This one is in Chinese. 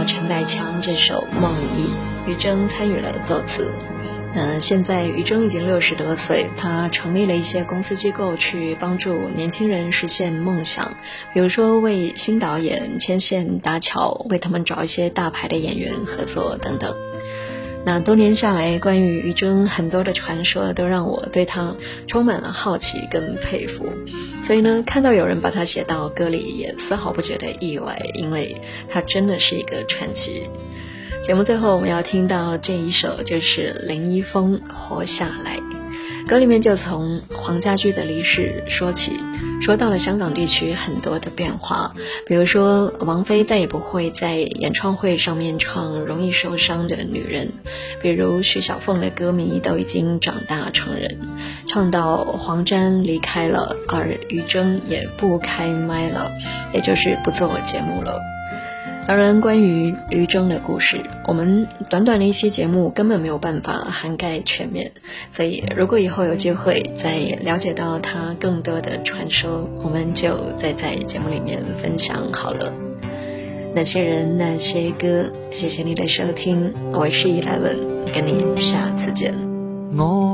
到陈百强这首《梦忆》，于正参与了作词。现在于正已经60多岁，他成立了一些公司机构去帮助年轻人实现梦想，比如说为新导演牵线搭桥，为他们找一些大牌的演员合作等等。那多年下来，关于于正很多的传说都让我对他充满了好奇跟佩服，所以呢，看到有人把他写到歌里也丝毫不觉得意外，因为他真的是一个传奇。节目最后我们要听到这一首，就是林一峰《活下来》。歌里面就从黄家驹的离世说起，说到了香港地区很多的变化，比如说王菲再也不会在演唱会上面唱容易受伤的女人，比如徐小凤的歌迷都已经长大成人，唱到黄沾离开了，而于正也不开麦了，也就是不做节目了。当然，关于于正的故事，我们短短的一期节目根本没有办法涵盖全面，所以如果以后有机会再了解到他更多的传说，我们就再在节目里面分享好了。那些人那些歌，谢谢你的收听，我是11，跟你下次见。